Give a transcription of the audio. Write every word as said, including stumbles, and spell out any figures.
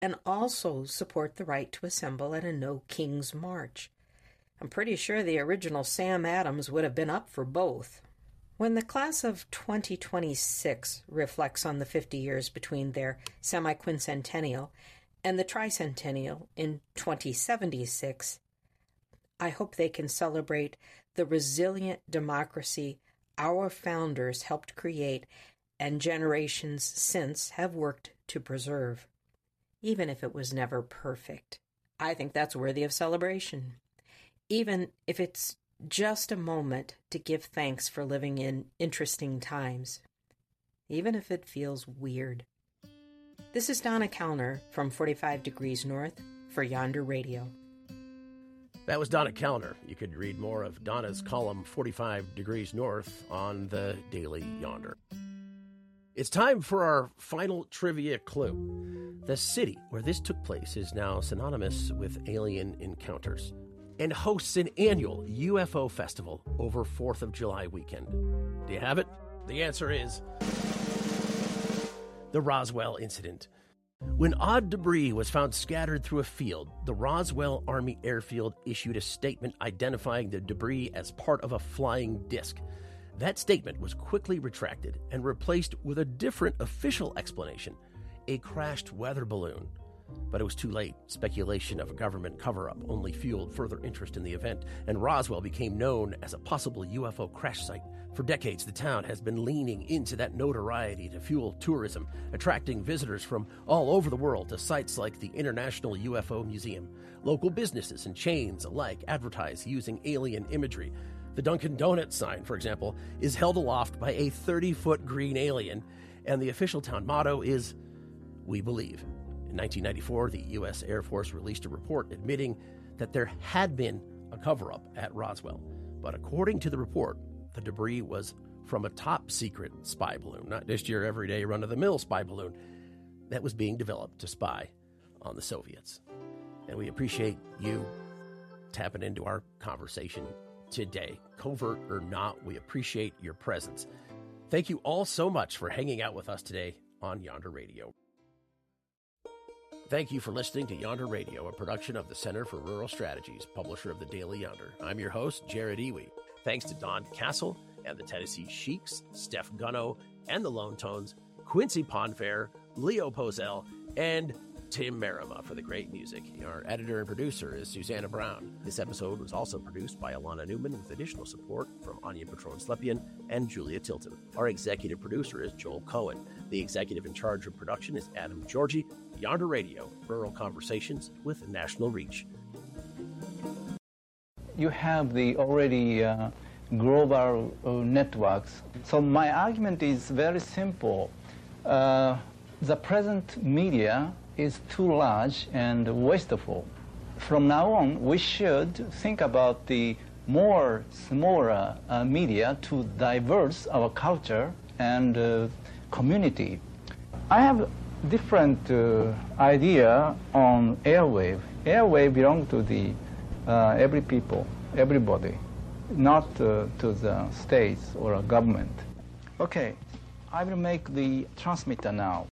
and also support the right to assemble at a No King's March. I'm pretty sure the original Sam Adams would have been up for both. When the class of twenty twenty-six reflects on the fifty years between their semi-quincentennial and the tricentennial in twenty seventy-six, I hope they can celebrate the resilient democracy our founders helped create and generations since have worked to preserve, even if it was never perfect. I think that's worthy of celebration, even if it's just a moment to give thanks for living in interesting times, even if it feels weird. This is Donna Kellner from forty-five Degrees North for Yonder Radio. That was Donna Kellner. You could read more of Donna's column forty-five Degrees North on the Daily Yonder. It's time for our final trivia clue. The city where this took place is now synonymous with alien encounters and hosts an annual U F O festival over fourth of July weekend. Do you have it? The answer is the Roswell incident. When odd debris was found scattered through a field, the Roswell Army Airfield issued a statement identifying the debris as part of a flying disc. That statement was quickly retracted and replaced with a different official explanation, a crashed weather balloon. But it was too late. Speculation of a government cover-up only fueled further interest in the event, and Roswell became known as a possible U F O crash site. For decades, the town has been leaning into that notoriety to fuel tourism, attracting visitors from all over the world to sites like the International U F O Museum. Local businesses and chains alike advertise using alien imagery. The Dunkin' Donuts sign, for example, is held aloft by a thirty-foot green alien, and the official town motto is, "We believe." In nineteen ninety-four, the U S Air Force released a report admitting that there had been a cover-up at Roswell. But according to the report, the debris was from a top-secret spy balloon, not just your everyday run-of-the-mill spy balloon that was being developed to spy on the Soviets. And we appreciate you tapping into our conversation today. Covert or not, we appreciate your presence. Thank you all so much for hanging out with us today on Yonder Radio. Thank you for listening to Yonder Radio, a production of the Center for Rural Strategies, publisher of the Daily Yonder. I'm your host, Jared Iwi. Thanks to Don Castle and the Tennessee Sheiks, Steph Gunno and the Lone Tones, Quincy Ponfair, Leo Pozell, and Tim Merima for the great music. Our editor and producer is Susanna Brown. This episode was also produced by Alana Newman with additional support from Anya Patron-Slepian and Julia Tilton. Our executive producer is Joel Cohen. The executive in charge of production is Adam Georgie. Yonder Radio, rural conversations with national reach. You have the already uh, global uh, networks. So my argument is very simple. Uh, the present media is too large and wasteful. From now on, we should think about the more smaller uh, media to diverse our culture and uh, community. I have different uh, idea on airwave. Airwave belong to the uh, every people, everybody, not uh, to the states or a government. Okay, I will make the transmitter now.